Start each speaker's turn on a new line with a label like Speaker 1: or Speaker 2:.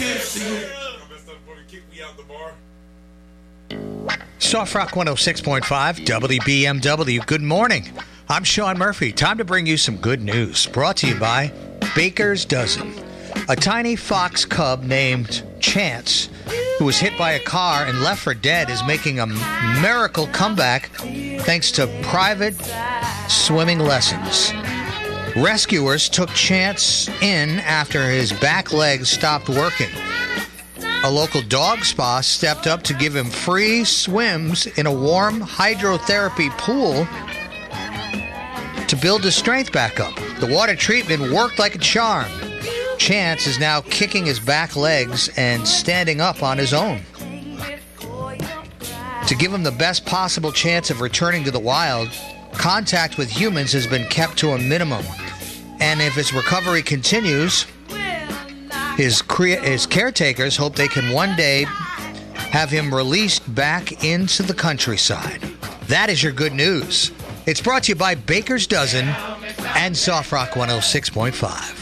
Speaker 1: Soft Rock 106.5, WBMW. Good morning. I'm Sean Murphy. Time to bring you some good news. Brought to you by Baker's Dozen. A tiny fox cub named Chance, who was hit by a car and left for dead, is making a miracle comeback thanks to private swimming lessons. Rescuers took Chance in after his back legs stopped working. A local dog spa stepped up to give him free swims in a warm hydrotherapy pool to build his strength back up. The water treatment worked like a charm. Chance is now kicking his back legs and standing up on his own. To give him the best possible chance of returning to the wild, contact with humans has been kept to a minimum. And if his recovery continues, his caretakers hope they can one day have him released back into the countryside. That is your good news. It's brought to you by Baker's Dozen and Soft Rock 106.5.